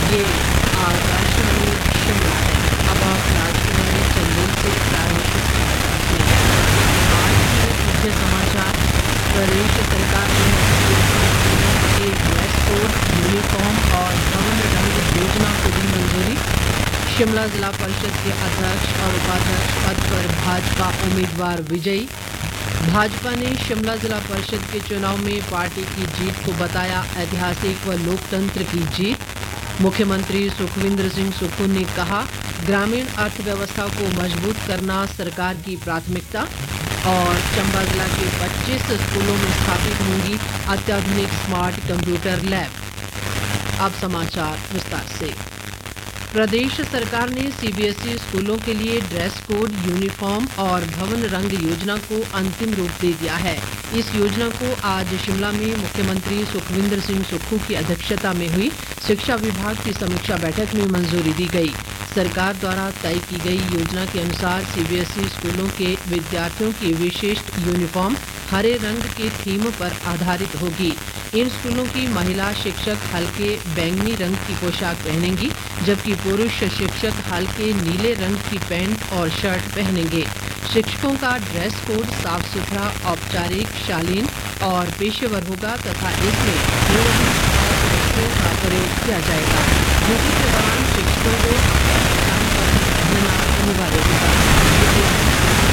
ये आकाशवाणी शिमला है। अब आप राजकुमारी चंदेल से प्रादेशिक समाचार सुनिए। आज के मुख्य समाचार। प्रदेश सरकार ने स्कूलों के ड्रेस कोड, यूनिफॉर्म और भवन रंग योजना को दी मंजूरी। शिमला जिला परिषद के अध्यक्ष और उपाध्यक्ष पद पर भाजपा उम्मीदवार विजयी। भाजपा ने शिमला जिला परिषद के चुनाव में पार्टी की जीत को बताया ऐतिहासिक व लोकतंत्र की जीत। मुख्यमंत्री सुखविंदर सिंह सुक्खू ने कहा, ग्रामीण अर्थव्यवस्था को मजबूत करना सरकार की प्राथमिकता। और चंबा जिला के 25 स्कूलों में स्थापित होंगी अत्याधुनिक स्मार्ट कंप्यूटर लैब। अब समाचार विस्तार से। प्रदेश सरकार ने सीबीएसई स्कूलों के लिए ड्रेस कोड, यूनिफॉर्म और भवन रंग योजना को अंतिम रूप दे दिया है। इस योजना को आज शिमला में मुख्यमंत्री सुखविंदर सिंह सुक्खू की अध्यक्षता में हुई शिक्षा विभाग की समीक्षा बैठक में मंजूरी दी गई। सरकार द्वारा तय की गई योजना के अनुसार सीबीएसई स्कूलों के विद्यार्थियों की विशिष्ट यूनिफॉर्म हरे रंग के थीम पर आधारित होगी। इन स्कूलों की महिला शिक्षक हल्के बैंगनी रंग की पोशाक पहनेंगी, जबकि पुरुष शिक्षक हल्के नीले रंग की पैंट और शर्ट पहनेंगे। शिक्षकों का ड्रेस कोड साफ सुथरा, औपचारिक, शालीन और पेशेवर होगा तथा इसमें वस्तुओं का प्रयोग किया जाएगा। ड्यूटी के दौरान शिक्षकों को काम पर रहना अनिवार्य होगा।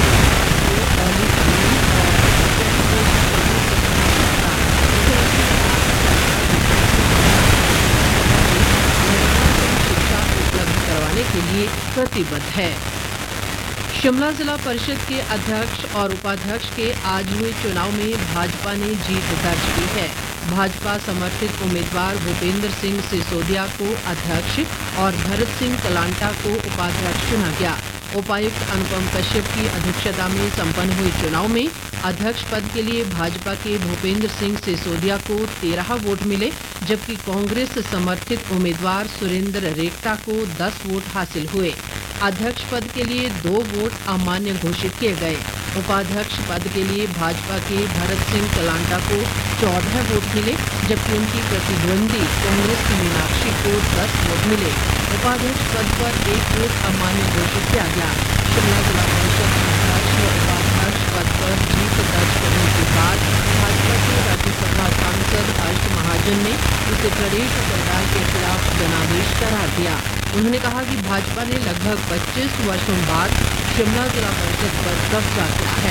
के लिए प्रतिबद्ध है। शिमला जिला परिषद के अध्यक्ष और उपाध्यक्ष के आज हुए चुनाव में भाजपा ने जीत दर्ज की है। भाजपा समर्थित उम्मीदवार भूपेंद्र सिंह सिसोदिया को अध्यक्ष और भरत सिंह कलांटा को उपाध्यक्ष चुना गया। उपायुक्त अनुपम कश्यप की अध्यक्षता में संपन्न हुए चुनाव में अध्यक्ष पद के लिए भाजपा के भूपेंद्र सिंह सिसोदिया को 13 वोट मिले, जबकि कांग्रेस समर्थित उम्मीदवार सुरेंद्र रेखता को 10 वोट हासिल हुए। अध्यक्ष पद के लिए 2 वोट अमान्य घोषित किए गए। उपाध्यक्ष पद के लिए भाजपा के भरत सिंह कलांटा को 14 वोट मिले, जबकि उनकी प्रतिद्वंदी कांग्रेस की मीनाक्षी को 10 वोट मिले। उपाध्यक्ष पद पर 1 वोट अमान्य घोषित किया गया। शिमला जिला परिषद अध्यक्ष व उपाध्यक्ष पद पर जीत दर्ज करने के बाद भाजपा के राज्यसभा सांसद हर्ष महाजन ने इसे प्रदेश सरकार के खिलाफ जनादेश करार दिया। उन्होंने कहा कि भाजपा ने लगभग 25 वर्षों बाद शिमला जिला परिषद पर कब्जा किया है।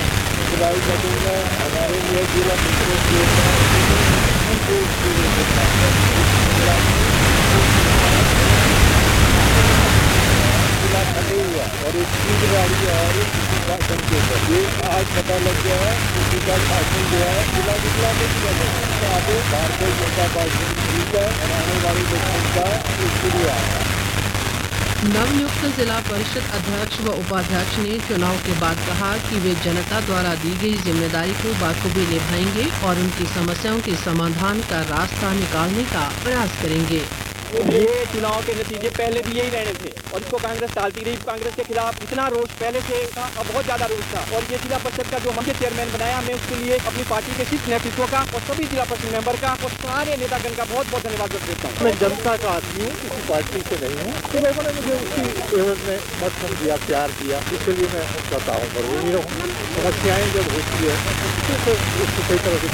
और एक चीज गाड़ी और ये आज पता लग गया है कि शासन जो है जिला भारतीय जनता पार्टी जीत है और आने वाली लोकसभा इसके लिए आया। नवनियुक्त जिला परिषद अध्यक्ष व उपाध्यक्ष ने चुनाव के बाद कहा कि वे जनता द्वारा दी गई जिम्मेदारी को बाखूबी निभाएंगे और उनकी समस्याओं के समाधान का रास्ता निकालने का प्रयास करेंगे। ये चुनाव के नतीजे पहले भी यही रहने थे और इसको कांग्रेस टालती रही। कांग्रेस के खिलाफ इतना रोष पहले से था, अब बहुत ज्यादा रोष था। और ये जिला परिषद का जो मुख्य चेयरमैन बनाया, मैं उसके लिए अपनी पार्टी के शीर्ष नेतृत्व का और सभी जिला परिषद मेंबर का और सारे नेतागण का बहुत बहुत धन्यवाद व्यक्त करता हूँ। मैं जनता का आदमी हूँ, किसी पार्टी से नहीं हूँ। तो लोगों ने मुझे उसकी एवज में समर्थन दिया, प्यार दिया, इसके लिए मैं उसका दावा करूँगी रहूँ। समस्याएं जब होती है तो उसको कई तरह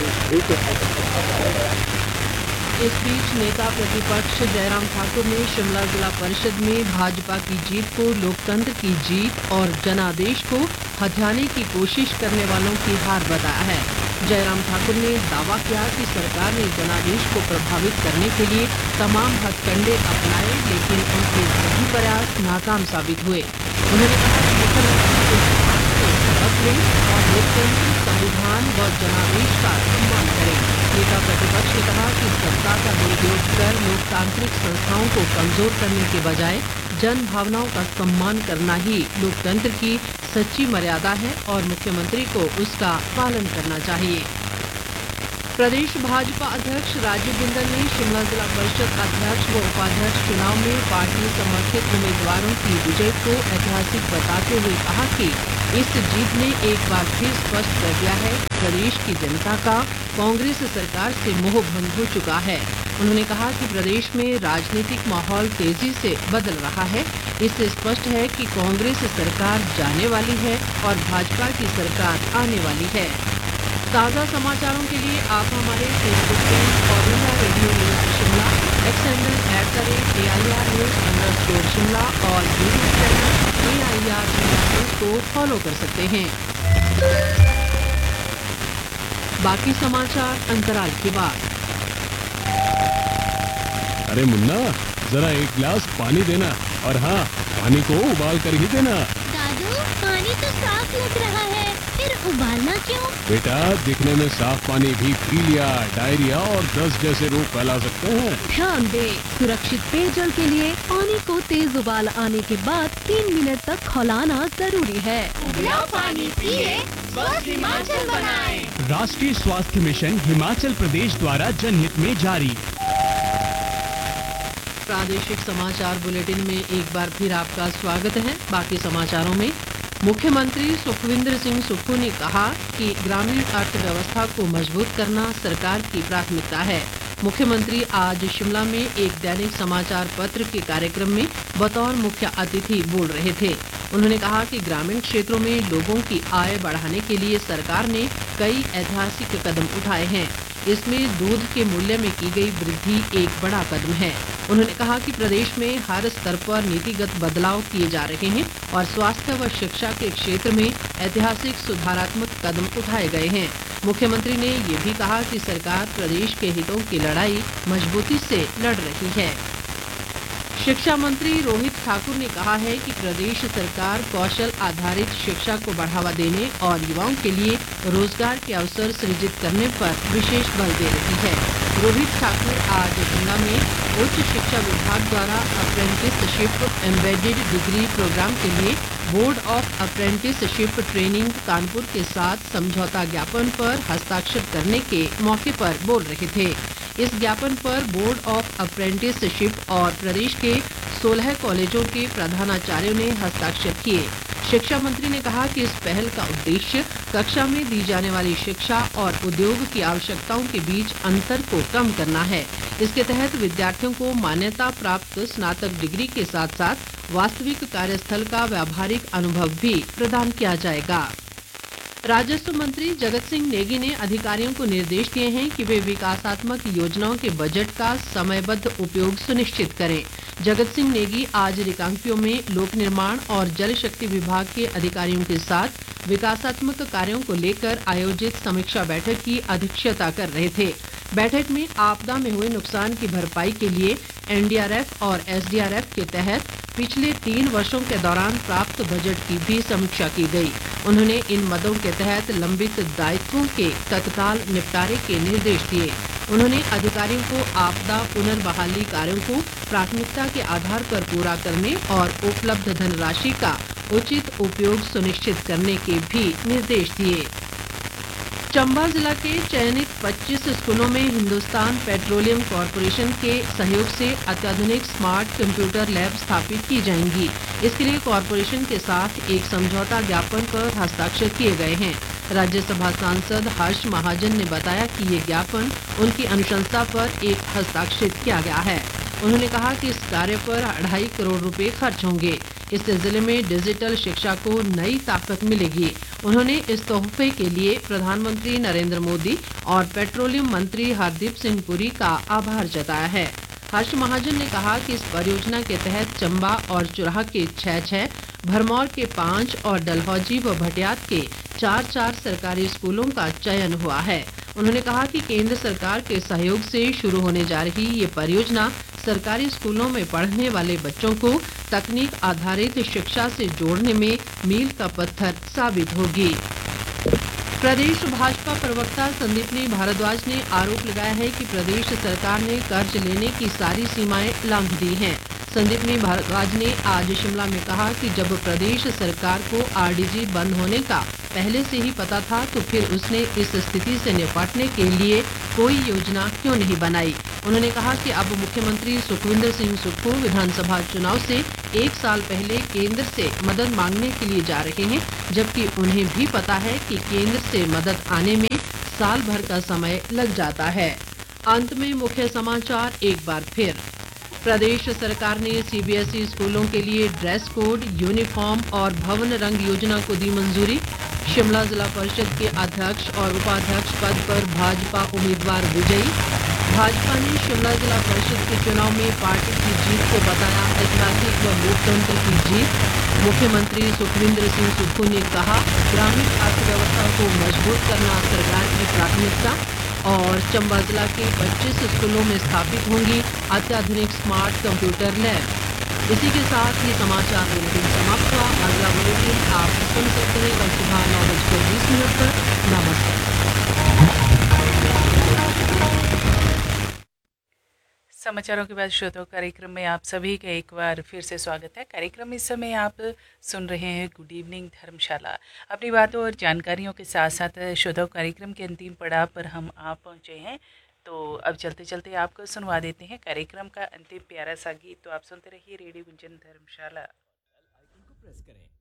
की इस बीच नेता प्रतिपक्ष जयराम ठाकुर ने शिमला जिला परिषद में भाजपा की जीत को लोकतंत्र की जीत और जनादेश को हथियाने की कोशिश करने वालों की हार बताया है। जयराम ठाकुर ने दावा किया कि सरकार ने जनादेश को प्रभावित करने के लिए तमाम हथकंडे अपनाए, लेकिन उनके सभी प्रयास नाकाम साबित हुए। उन्होंने कहा कि मुख्यमंत्री सबक लें और लोकतंत्र, संविधान व जनादेश का सम्मान करें। नेता प्रतिपक्ष ने कहा कि सत्ता का दुरुपयोग कर लोकतांत्रिक संस्थाओं को कमजोर करने के बजाय जन भावनाओं का सम्मान करना ही लोकतंत्र की सच्ची मर्यादा है और मुख्यमंत्री को उसका पालन करना चाहिए। प्रदेश भाजपा अध्यक्ष राजीव बिंदल ने शिमला जिला परिषद अध्यक्ष व उपाध्यक्ष चुनाव में पार्टी समर्थित उम्मीदवारों की विजय को ऐतिहासिक बताते हुए कहा कि इस जीत ने एक बार फिर स्पष्ट कर दिया है प्रदेश की जनता का कांग्रेस सरकार से मोह भंग हो चुका है। उन्होंने कहा कि प्रदेश में राजनीतिक माहौल तेजी से बदल रहा है। इससे स्पष्ट है कि कांग्रेस सरकार जाने वाली है और भाजपा की सरकार आने वाली है। ताज़ा समाचारों के लिए आप हमारे Facebook page all India radio news Shimla, x handle @AIR News _Shimla और यूट्यूब चैनल AIR न्यूज को फॉलो कर सकते हैं। बाकी समाचार अंतराल के बाद। अरे मुन्ना, जरा एक गिलास पानी देना, और हाँ, पानी को उबाल कर ही देना। दादू, पानी तो साफ लग रहा है, फिर उबालना क्यों? बेटा, दिखने में साफ पानी भी पी लिया डायरिया और दस्त जैसे रोग फैला सकते हैं। ध्यान दे, सुरक्षित पेयजल के लिए पानी को तेज उबाल आने के बाद 3 मिनट तक खौलाना जरूरी है। उबला पानी पिए, स्वस्थ हिमाचल बनाएं। राष्ट्रीय स्वास्थ्य मिशन हिमाचल प्रदेश द्वारा जनहित में जारी। प्रादेशिक समाचार बुलेटिन में एक बार फिर आपका स्वागत है। बाकी समाचारों में मुख्यमंत्री सुखविंदर सिंह सुक्खू ने कहा कि ग्रामीण अर्थव्यवस्था को मजबूत करना सरकार की प्राथमिकता है। मुख्यमंत्री आज शिमला में एक दैनिक समाचार पत्र के कार्यक्रम में बतौर मुख्य अतिथि बोल रहे थे। उन्होंने कहा कि ग्रामीण क्षेत्रों में लोगों की आय बढ़ाने के लिए सरकार ने कई ऐतिहासिक कदम उठाए हैं। इसमें दूध के मूल्य में की गई वृद्धि एक बड़ा कदम है। उन्होंने कहा कि प्रदेश में हर स्तर पर नीतिगत बदलाव किए जा रहे हैं और स्वास्थ्य व शिक्षा के क्षेत्र में ऐतिहासिक सुधारात्मक कदम उठाए गए हैं। मुख्यमंत्री ने ये भी कहा कि सरकार प्रदेश के हितों की लड़ाई मजबूती से लड़ रही है। शिक्षा मंत्री रोहित ठाकुर ने कहा है कि प्रदेश सरकार कौशल आधारित शिक्षा को बढ़ावा देने और युवाओं के लिए रोजगार के अवसर सृजित करने पर विशेष बल दे रही है। रोहित ठाकुर आज शिमला में उच्च शिक्षा विभाग द्वारा अप्रेंटिसशिप एम्बेडेड डिग्री प्रोग्राम के लिए board of apprenticeship training Kanpur के साथ समझौता ज्ञापन पर हस्ताक्षर करने के मौके पर बोल रहे थे। इस ज्ञापन पर बोर्ड ऑफ अप्रेंटिसशिप और प्रदेश के 16 कॉलेजों के प्रधानाचार्यों ने हस्ताक्षर किए। शिक्षा मंत्री ने कहा कि इस पहल का उद्देश्य कक्षा में दी जाने वाली शिक्षा और उद्योग की आवश्यकताओं के बीच अंतर को कम करना है। इसके तहत विद्यार्थियों को मान्यता प्राप्त स्नातक डिग्री के साथ साथ वास्तविक कार्यस्थल का व्यावहारिक अनुभव भी प्रदान किया जाएगा। राजस्व मंत्री जगत सिंह नेगी ने अधिकारियों को निर्देश दिए हैं कि वे विकासात्मक योजनाओं के बजट का समयबद्ध उपयोग सुनिश्चित करें। जगत सिंह नेगी आज रिकांगपिओ में लोक निर्माण और जल शक्ति विभाग के अधिकारियों के साथ विकासात्मक कार्यों को लेकर आयोजित समीक्षा बैठक की अध्यक्षता कर रहे थे। बैठक में आपदा में हुए नुकसान की भरपाई के लिए NDRF और SDRF के तहत पिछले 3 वर्षों के दौरान प्राप्त बजट की भी समीक्षा की गई। उन्होंने इन मदों के तहत लंबित दायित्वों के तत्काल निपटारे के निर्देश दिए। उन्होंने अधिकारियों को आपदा पुनर्बहाली कार्यों को प्राथमिकता के आधार पर पूरा करने और उपलब्ध धनराशि का उचित उपयोग सुनिश्चित करने के भी निर्देश दिए। चंबा जिला के चयनित 25 स्कूलों में हिंदुस्तान पेट्रोलियम कॉरपोरेशन के सहयोग से अत्याधुनिक स्मार्ट कंप्यूटर लैब स्थापित की जाएंगी। इसके लिए कॉरपोरेशन के साथ एक समझौता ज्ञापन पर हस्ताक्षर किए गए हैं। राज्यसभा सांसद हर्ष महाजन ने बताया कि ये ज्ञापन उनकी अनुशंसा पर एक हस्ताक्षरित किया गया है। उन्होंने कहा कि इस कार्य पर 2.5 करोड़ रुपए खर्च होंगे। इससे जिले में डिजिटल शिक्षा को नई ताकत मिलेगी। उन्होंने इस तोहफे के लिए प्रधानमंत्री नरेंद्र मोदी और पेट्रोलियम मंत्री हरदीप सिंह पुरी का आभार जताया है। हर्ष महाजन ने कहा कि इस परियोजना के तहत चंबा और चुराह के 6, भरमौर के 5 और डलहौजी व भटियात के 4 सरकारी स्कूलों का चयन हुआ है। उन्होंने कहा कि केंद्र सरकार के सहयोग से शुरू होने जा रही ये परियोजना सरकारी स्कूलों में पढ़ने वाले बच्चों को तकनीक आधारित शिक्षा से जोड़ने में मील का पत्थर साबित होगी। प्रदेश भाजपा प्रवक्ता संदीपनी भारद्वाज ने आरोप लगाया है कि प्रदेश सरकार ने कर्ज लेने की सारी सीमाएं लांघ दी हैं। संदीपनी भारद्वाज ने आज शिमला में कहा कि जब प्रदेश सरकार को RDG बंद होने का पहले से ही पता था तो फिर उसने इस स्थिति से निपटने के लिए कोई योजना क्यों नहीं बनाई। उन्होंने कहा कि अब मुख्यमंत्री सुखविंदर सिंह सुक्खू विधानसभा चुनाव से 1 साल पहले केंद्र से मदद मांगने के लिए जा रहे हैं, जबकि उन्हें भी पता है कि केंद्र से मदद आने में साल भर का समय लग जाता है। अंत में मुख्य समाचार एक बार फिर। प्रदेश सरकार ने सीबीएसई स्कूलों के लिए ड्रेस कोड, यूनिफॉर्म और भवन रंग योजना को दी मंजूरी। शिमला जिला परिषद के अध्यक्ष और उपाध्यक्ष पद पर भाजपा उम्मीदवार विजयी। भाजपा ने शिमला जिला परिषद के चुनाव में पार्टी की जीत को बताया ऐतिहासिक व लोकतंत्र की जीत। मुख्यमंत्री सुखविंदर सिंह सुक्खू ने कहा, ग्रामीण अर्थव्यवस्था को मजबूत करना सरकार की प्राथमिकता। और चंबा जिला के 25 स्कूलों में स्थापित होंगी अत्याधुनिक स्मार्ट कंप्यूटर लैब। इसी के साथ ही समाचार बुलेटिन समाप्त हुआ। अगला बुलेटिन आप सुन सकते हैं कल सुबह 9:20 पर। नमस्कार। समाचारों के बाद श्रोताओं कार्यक्रम में आप सभी का एक बार फिर से स्वागत है। कार्यक्रम इस समय आप सुन रहे हैं गुड इवनिंग धर्मशाला। अपनी बातों और जानकारियों के साथ साथ श्रोताओं कार्यक्रम के अंतिम पड़ाव पर हम आप पहुंचे हैं, तो अब चलते चलते आपको सुनवा देते हैं कार्यक्रम का अंतिम प्यारा सा गीत। तो आप सुनते रहिए रेडियो गुंजन धर्मशाला। आइकन को प्रेस करें।